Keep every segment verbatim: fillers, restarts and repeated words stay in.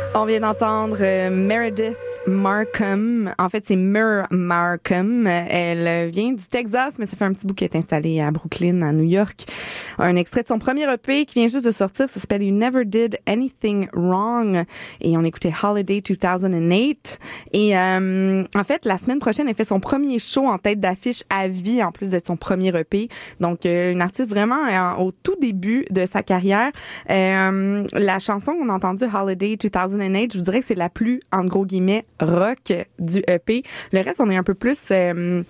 On vient d'entendre euh, Meredith Markham. En fait, c'est Mer Markham. Elle vient du Texas, mais ça fait un petit bout qu'elle est installée à Brooklyn, à New York. Un extrait de son premier E P qui vient juste de sortir. Ça s'appelle You Never Did Anything Wrong. Et on écoutait Holiday deux mille huit. Et euh, en fait, la semaine prochaine, elle fait son premier show en tête d'affiche à vie, en plus d'être son premier E P. Donc, euh, une artiste vraiment euh, au tout début de sa carrière. Euh, la chanson qu'on a entendue, Holiday deux mille huit, je vous dirais que c'est la plus, en gros guillemets, rock du E P. Le reste, on est un peu plus euh,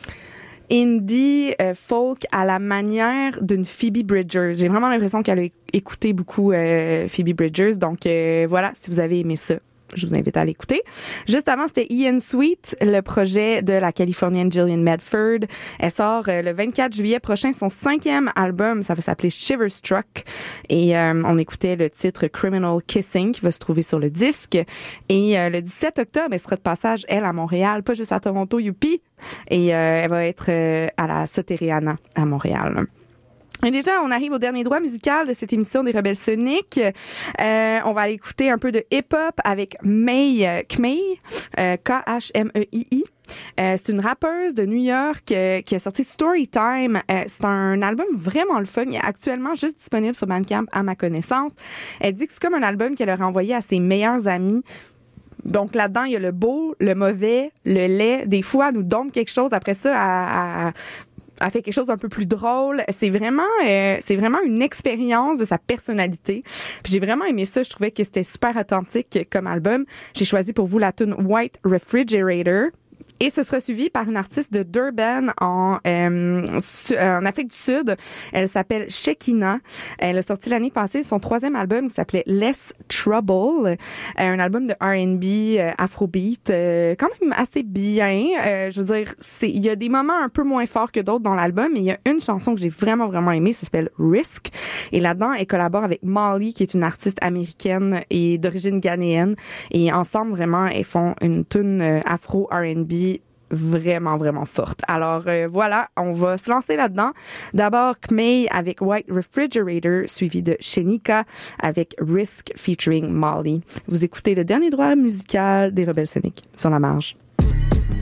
indie, euh, folk, à la manière d'une Phoebe Bridgers. J'ai vraiment l'impression qu'elle a écouté beaucoup euh, Phoebe Bridgers. Donc euh, voilà, si vous avez aimé ça, je vous invite à l'écouter. Juste avant, c'était Ian Sweet, le projet de la Californienne Gillian Medford. Elle sort euh, le vingt-quatre juillet prochain son cinquième album. Ça va s'appeler Shiverstruck. Et euh, on écoutait le titre Criminal Kissing qui va se trouver sur le disque. Et euh, le dix-sept octobre, elle sera de passage, elle, à Montréal, pas juste à Toronto, youpi. Et euh, elle va être euh, à la Soteriana à Montréal. Et déjà, on arrive au dernier droit musical de cette émission des Rebelles Soniques. Euh, on va aller écouter un peu de hip-hop avec May Kmei, euh, K H M E I I. Euh, c'est une rappeuse de New York euh, qui a sorti Storytime. Euh, c'est un album vraiment le fun. Il est actuellement juste disponible sur Bandcamp à ma connaissance. Elle dit que c'est comme un album qu'elle aurait envoyé à ses meilleurs amis. Donc là-dedans, il y a le beau, le mauvais, le laid. Des fois, elle nous donne quelque chose. Après ça, à, à a fait quelque chose d'un peu plus drôle. C'est vraiment, euh, c'est vraiment une expérience de sa personnalité. Puis j'ai vraiment aimé ça. Je trouvais que c'était super authentique comme album. J'ai choisi pour vous la tune White Refrigerator. Et ce sera suivi par une artiste de Durban en, euh, su- en Afrique du Sud. Elle s'appelle Shekinah. Elle a sorti l'année passée son troisième album qui s'appelait Less Trouble. Euh, un album de R and B, euh, Afrobeat, euh, quand même assez bien. Euh, je veux dire, c'est, il y a des moments un peu moins forts que d'autres dans l'album, mais il y a une chanson que j'ai vraiment, vraiment aimée. Ça s'appelle Risk. Et là-dedans, elle collabore avec Molly, qui est une artiste américaine et d'origine ghanéenne. Et ensemble, vraiment, elles font une tune euh, afro-R and B vraiment, vraiment forte. Alors euh, voilà, on va se lancer là-dedans. D'abord, Kmei avec White Refrigerator, suivi de Shenika avec Risk featuring Molly. Vous écoutez le dernier droit musical des Rebelles Soniques sur la marge.